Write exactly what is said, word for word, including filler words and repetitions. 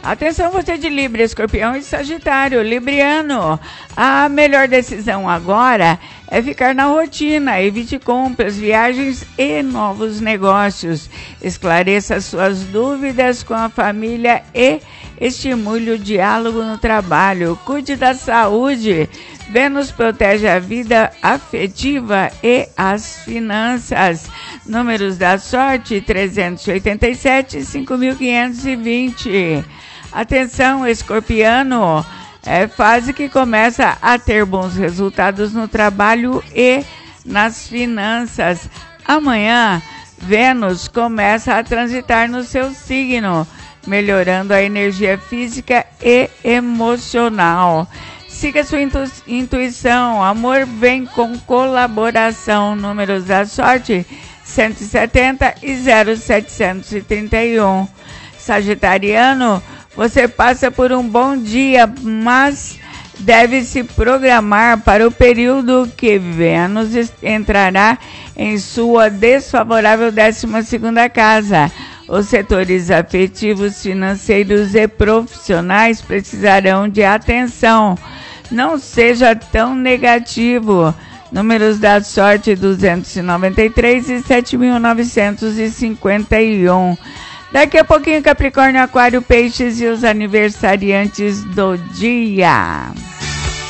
Atenção você de Libra, Escorpião e Sagitário, Libriano. A melhor decisão agora é ficar na rotina, evite compras, viagens e novos negócios. Esclareça suas dúvidas com a família e estimule o diálogo no trabalho. Cuide da saúde. Vênus protege a vida afetiva e as finanças. Números da sorte: trezentos e oitenta e sete, cinco mil quinhentos e vinte. Atenção, Escorpiano, é fase que começa a ter bons resultados no trabalho e nas finanças. Amanhã, Vênus começa a transitar no seu signo, melhorando a energia física e emocional. Siga sua intu- intuição, amor vem com colaboração. Números da sorte: cento e setenta e zero setecentos e trinta e um. Sagitariano, você passa por um bom dia, mas deve se programar para o período que Vênus entrará em sua desfavorável décima segunda casa. Os setores afetivos, financeiros e profissionais precisarão de atenção. Não seja tão negativo. Números da sorte: duzentos e noventa e três e sete mil novecentos e cinquenta e um. Daqui a pouquinho, Capricórnio, Aquário, Peixes e os aniversariantes do dia.